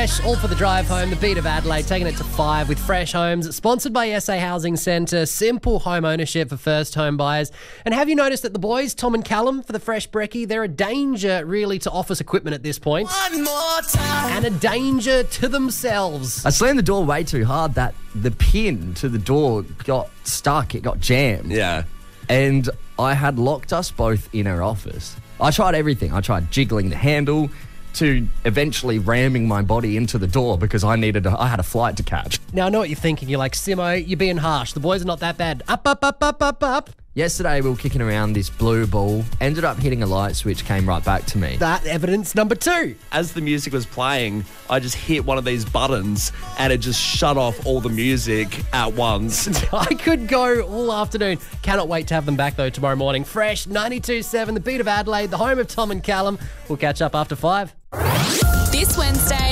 Fresh, all for the drive home. The beat of Adelaide, taking it to 5 with Fresh Homes. Sponsored by SA Housing Centre. Simple home ownership for first home buyers. And have you noticed that the boys, Tom and Callum, for the Fresh Brekkie, they're a danger really to office equipment at this point. One more time. And a danger to themselves. I slammed the door way too hard that the pin to the door got stuck. It got jammed. Yeah. And I had locked us both in our office. I tried everything. I tried jiggling the handle to eventually ramming my body into the door because I had a flight to catch. Now, I know what you're thinking. You're like, Simo, you're being harsh. The boys are not that bad. Up, up, up, up, up, up. Yesterday, we were kicking around this blue ball, ended up hitting a light switch, came right back to me. That evidence number 2. As the music was playing, I just hit one of these buttons and it just shut off all the music at once. I could go all afternoon. Cannot wait to have them back, though, tomorrow morning. Fresh, 92.7, the beat of Adelaide, the home of Tom and Callum. We'll catch up after 5. This Wednesday,